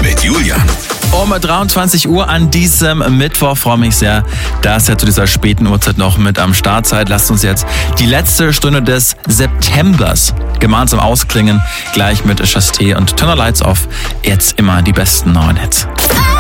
mit Julian. Um 23 Uhr an diesem Mittwoch freue mich sehr, dass ihr zu dieser späten Uhrzeit noch mit am Start seid. Lasst uns jetzt die letzte Stunde des Septembers gemeinsam ausklingen. Gleich mit Chasté und Turn the Lights Off. Jetzt immer die besten neuen Hits.